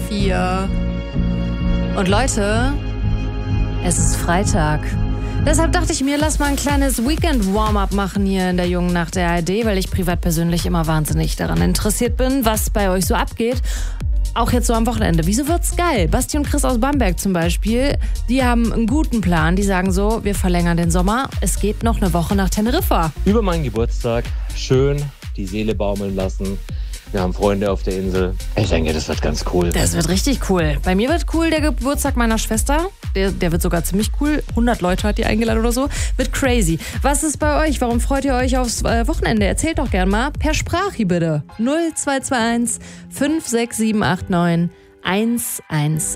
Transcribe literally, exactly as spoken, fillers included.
vier. Und Leute, es ist Freitag. Deshalb dachte ich mir, lass mal ein kleines Weekend-Warm-up machen hier in der jungen Nacht der A R D, weil ich privat persönlich immer wahnsinnig daran interessiert bin, was bei euch so abgeht. Auch jetzt so am Wochenende. Wieso wird's geil? Basti und Chris aus Bamberg zum Beispiel, die haben einen guten Plan. Die sagen so, wir verlängern den Sommer. Es geht noch eine Woche nach Teneriffa. Über meinen Geburtstag schön die Seele baumeln lassen. Wir haben Freunde auf der Insel. Ich denke, das wird ganz cool. Das wird richtig cool. Bei mir wird cool der Geburtstag meiner Schwester. Der, der wird sogar ziemlich cool. hundert Leute hat die eingeladen oder so. Wird crazy. Was ist bei euch? Warum freut ihr euch aufs äh, Wochenende? Erzählt doch gern mal. Per Sprache bitte. null zwei zwei eins fünf sechs sieben acht neun eins eins